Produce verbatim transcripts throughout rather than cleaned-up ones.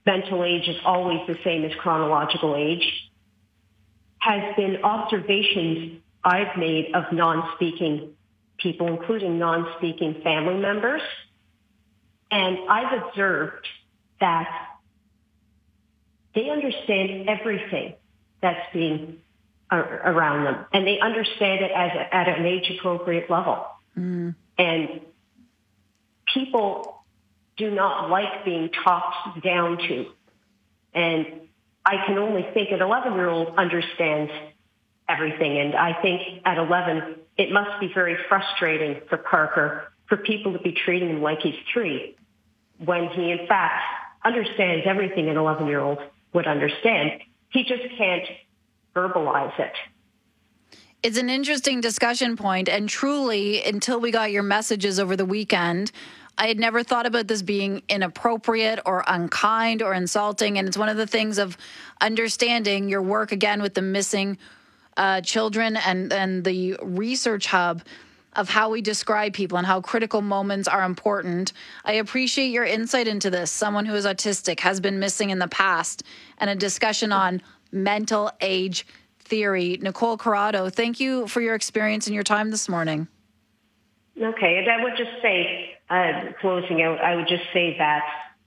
mental age is always the same as chronological age has been observations I've made of non-speaking people, including non-speaking family members. And I've observed that they understand everything that's being around them, and they understand it as a, at an age-appropriate level. Mm. And people do not like being talked down to. And I can only think an eleven-year-old understands everything. And I think at eleven, it must be very frustrating for Parker for people to be treating him like he's three, when he, in fact, understands everything an eleven-year-old would understand. He just can't verbalize it. It's an interesting discussion point, and truly, until we got your messages over the weekend, I had never thought about this being inappropriate or unkind or insulting, and it's one of the things of understanding your work, again, with the missing uh, children and, and the research hub of how we describe people and how critical moments are important. I appreciate your insight into this. Someone who is autistic, has been missing in the past, and a discussion on mental age theory. Nicole Corrado, thank you for your experience and your time this morning. Okay, and I would just say, uh, closing out, I would just say that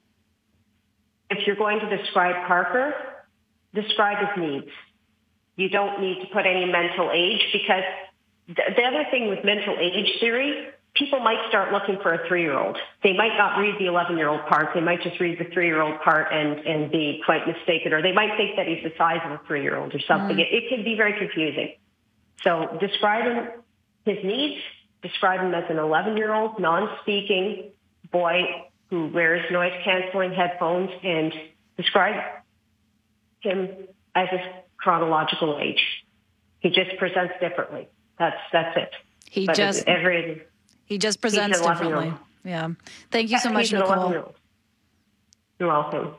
if you're going to describe Parker, describe his needs. You don't need to put any mental age, because the other thing with mental age theory, people might start looking for a three-year-old. They might not read the eleven-year-old part. They might just read the three-year-old part and, and be quite mistaken. Or they might think that he's the size of a three-year-old or something. Mm. It, it can be very confusing. So describe him, his needs, describe him as an eleven-year-old, non-speaking boy who wears noise-canceling headphones, and describe him as a chronological age. He just presents differently. That's that's it. He but just every he just presents differently. Yeah. Thank you so much, Nicole. You're welcome.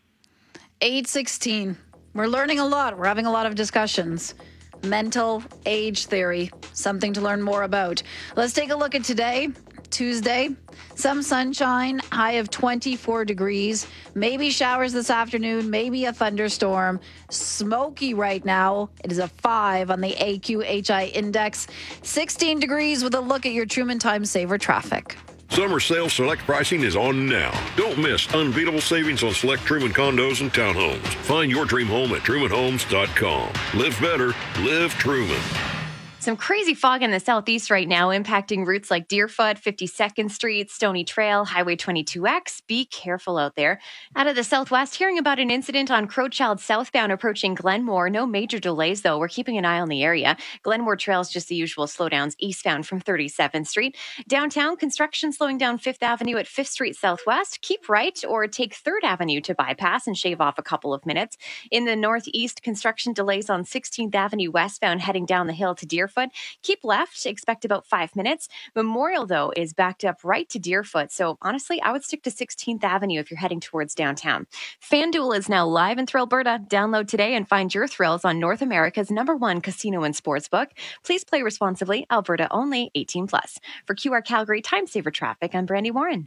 eight sixteen. We're learning a lot. We're having a lot of discussions. Mental age theory, something to learn more about. Let's take a look at today, Tuesday. Some sunshine, high of twenty-four degrees. Maybe showers this afternoon, maybe a thunderstorm. Smoky right now. It is a five on the A Q H I index. sixteen degrees with a look at your Truman Time Saver traffic. Summer sale select pricing is on now. Don't miss unbeatable savings on select Truman condos and townhomes. Find your dream home at truman homes dot com. Live better. Live Truman. Some crazy fog in the southeast right now, impacting routes like Deerfoot, fifty-second Street, Stony Trail, Highway twenty-two X. Be careful out there. Out of the southwest, hearing about an incident on Crowchild southbound approaching Glenmore. No major delays, though. We're keeping an eye on the area. Glenmore Trail is just the usual slowdowns eastbound from thirty-seventh Street. Downtown, construction slowing down Fifth Avenue at Fifth Street Southwest. Keep right or take Third Avenue to bypass and shave off a couple of minutes. In the northeast, construction delays on sixteenth Avenue westbound heading down the hill to Deerfoot. Keep left, expect about five minutes. Memorial, though, is backed up right to Deerfoot. So honestly, I would stick to sixteenth Avenue if you're heading towards downtown. FanDuel is now live in Thrillberta. Download today and find your thrills on North America's number one casino and sportsbook. Please play responsibly. Alberta only, eighteen plus. For Q R Calgary Time Saver Traffic, I'm Brandy Warren.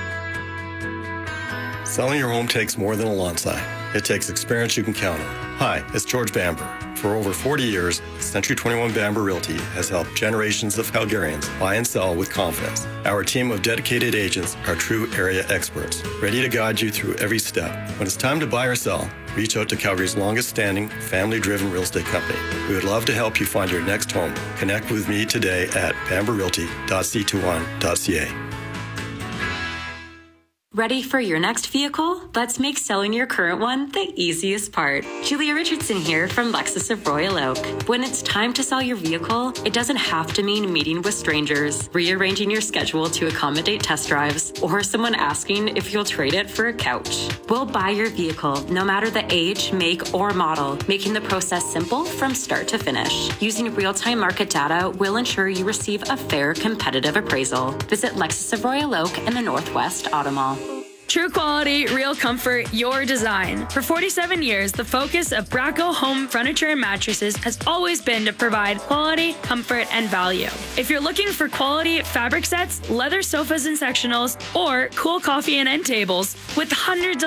Selling your home takes more than a lawn sign. It takes experience you can count on. Hi, it's George Bamber. For over forty years, Century twenty-one Bamber Realty has helped generations of Calgarians buy and sell with confidence. Our team of dedicated agents are true area experts, ready to guide you through every step. When it's time to buy or sell, reach out to Calgary's longest-standing, family-driven real estate company. We would love to help you find your next home. Connect with me today at bamber realty dot c two one dot c a. Ready for your next vehicle? Let's make selling your current one the easiest part. Julia Richardson here from Lexus of Royal Oak. When it's time to sell your vehicle, it doesn't have to mean meeting with strangers, rearranging your schedule to accommodate test drives, or someone asking if you'll trade it for a couch. We'll buy your vehicle, no matter the age, make, or model, making the process simple from start to finish. Using real-time market data will ensure you receive a fair, competitive appraisal. Visit Lexus of Royal Oak in the Northwest Auto Mall. True quality, real comfort, your design. For forty-seven years, the focus of Bracco Home Furniture and Mattresses has always been to provide quality, comfort, and value. If you're looking for quality fabric sets, leather sofas and sectionals, or cool coffee and end tables, with hundreds of